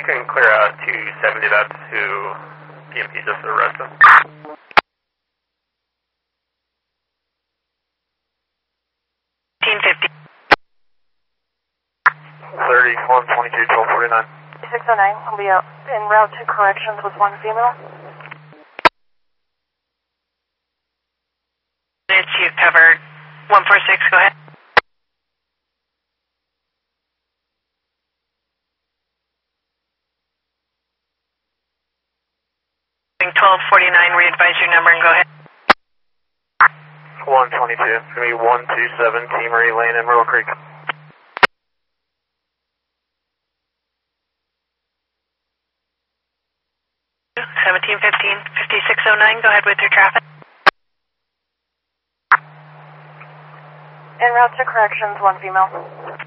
can clear out 270, that's who PMP just arrested. 1850. 3122, 1249. 609 will be out en route to corrections with one female. It's you covered 146, go ahead. Ring 1249, re-advise your number and go ahead. 122, it's going to be 127 T. Marie Lane in Myrtle Creek. 1715, 5609, go ahead with your traffic. En route to corrections, one female.